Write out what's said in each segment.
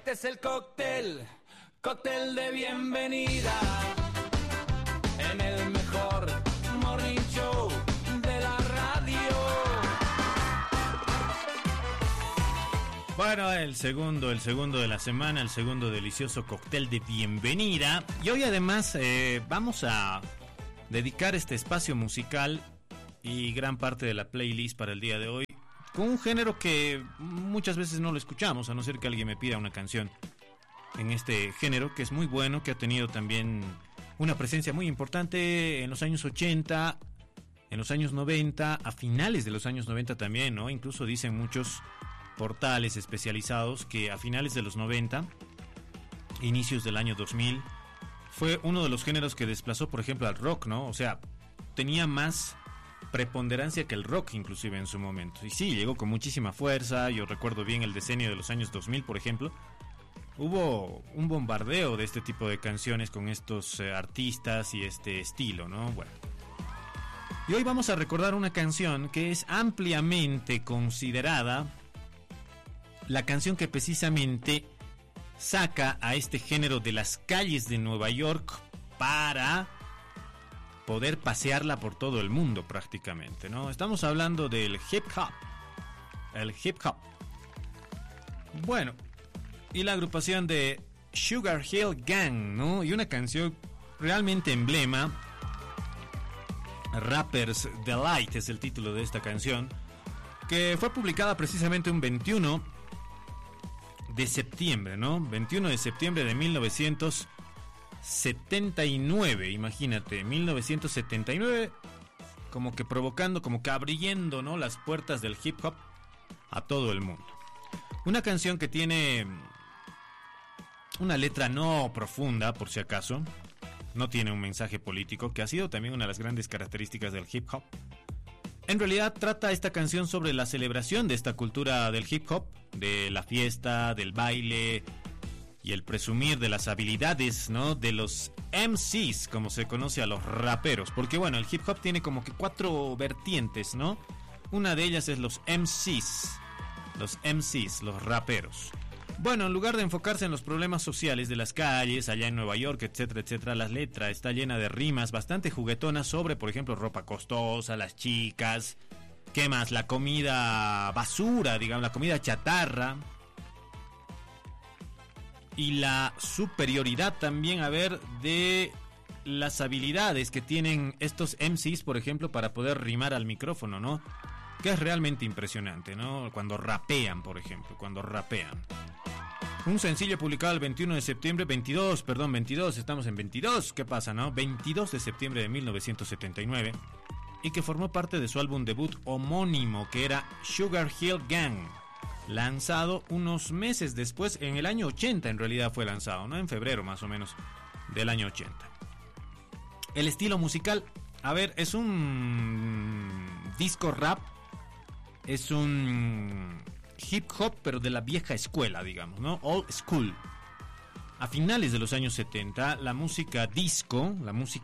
Este es el cóctel, cóctel de bienvenida, en el mejor morning show de la radio. Bueno, el segundo de la semana, el segundo delicioso cóctel de bienvenida. Y hoy además vamos a dedicar este espacio musical y gran parte de la playlist para el día de hoy con un género que muchas veces no lo escuchamos, a no ser que alguien me pida una canción en este género, que es muy bueno, que ha tenido también una presencia muy importante en los años 80, en los años 90, a finales de los años 90 también, ¿no? Incluso dicen muchos portales especializados que a finales de los 90, inicios del año 2000, fue uno de los géneros que desplazó, por ejemplo, al rock, ¿no? O sea, tenía más preponderancia que el rock inclusive en su momento. Y sí, llegó con muchísima fuerza. Yo recuerdo bien el decenio de los años 2000, por ejemplo. Hubo un bombardeo de este tipo de canciones con estos artistas y este estilo, ¿no? Bueno. Y hoy vamos a recordar una canción que es ampliamente considerada la canción que precisamente saca a este género de las calles de Nueva York para poder pasearla por todo el mundo prácticamente, ¿no? Estamos hablando del hip hop. El hip hop. Bueno, y la agrupación de Sugar Hill Gang, ¿no? Y una canción realmente emblema. Rapper's Delight es el título de esta canción, que fue publicada precisamente un 21 de septiembre, ¿no? 21 de septiembre de 1979, imagínate, 1979, como que provocando, como que abriendo, ¿no?, las puertas del hip hop a todo el mundo. Una canción que tiene una letra no profunda, por si acaso, no tiene un mensaje político, que ha sido también una de las grandes características del hip hop. En realidad trata esta canción sobre la celebración de esta cultura del hip hop, de la fiesta, del baile y el presumir de las habilidades, ¿no?, de los MCs, como se conoce a los raperos. Porque bueno, el hip hop tiene como que 4 vertientes, ¿no? Una de ellas es los MCs, los raperos. Bueno, en lugar de enfocarse en los problemas sociales de las calles allá en Nueva York, etcétera, etcétera, la letra está llena de rimas bastante juguetonas sobre, por ejemplo, ropa costosa, las chicas, ¿qué más? La comida basura, digamos, la comida chatarra. Y la superioridad también, a ver, de las habilidades que tienen estos MCs, por ejemplo, para poder rimar al micrófono, ¿no? Que es realmente impresionante, ¿no? Cuando rapean, por ejemplo, cuando rapean. Un sencillo publicado el 21 de septiembre, 22, estamos en 22, ¿qué pasa, no? 22 de septiembre de 1979, y que formó parte de su álbum debut homónimo, que era Sugar Hill Gang, lanzado unos meses después, en el año 80 en realidad fue lanzado, ¿no? En febrero más o menos del año 80. El estilo musical, a ver, es un disco rap, es un hip hop, pero de la vieja escuela, digamos, ¿no? Old school. A finales de los años 70, la música disco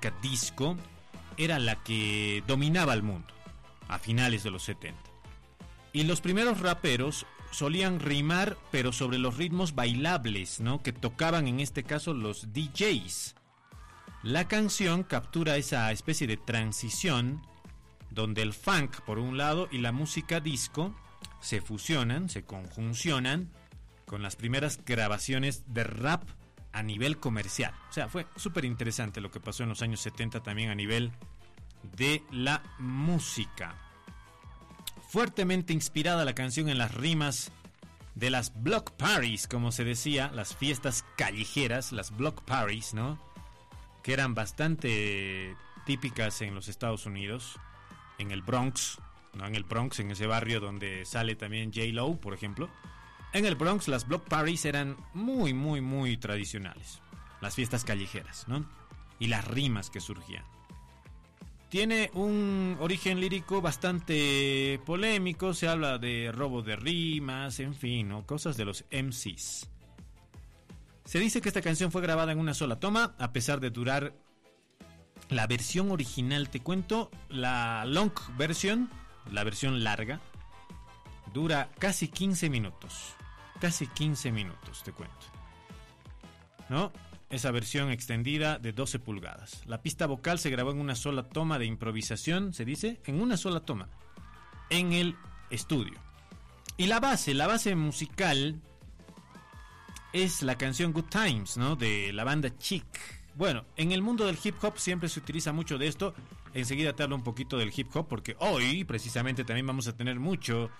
era la que dominaba el mundo, a finales de los 70. Y los primeros raperos solían rimar, pero sobre los ritmos bailables, ¿no?, que tocaban en este caso los DJs. La canción captura esa especie de transición donde el funk por un lado y la música disco se fusionan, se conjuncionan con las primeras grabaciones de rap a nivel comercial. O sea, fue súper interesante lo que pasó en los años 70 también a nivel de la música. Fuertemente inspirada la canción en las rimas de las block parties, como se decía, las fiestas callejeras, las block parties, ¿no?, que eran bastante típicas en los Estados Unidos, en el Bronx, ¿no? En el Bronx, en ese barrio donde sale también J-Lo, por ejemplo. En el Bronx las block parties eran muy, muy, muy tradicionales. Las fiestas callejeras, ¿no? Y las rimas que surgían. Tiene un origen lírico bastante polémico. Se habla de robo de rimas, en fin, ¿no?, cosas de los MCs. Se dice que esta canción fue grabada en una sola toma, a pesar de durar la versión original. Te cuento, la long version, la versión larga, dura casi 15 minutos. casi 15 minutos, te cuento, ¿no? Esa versión extendida de 12 pulgadas. La pista vocal se grabó en una sola toma de improvisación, se dice, en una sola toma, en el estudio. Y la base musical es la canción Good Times, ¿no? De la banda Chic. Bueno, en el mundo del hip hop siempre se utiliza mucho de esto. Enseguida te hablo un poquito del hip hop porque hoy precisamente también vamos a tener mucho